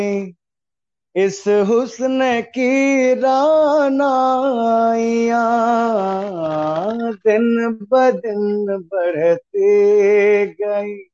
इस हुस्न की रानाइयाँ दिन ब दिन बढ़ती गई।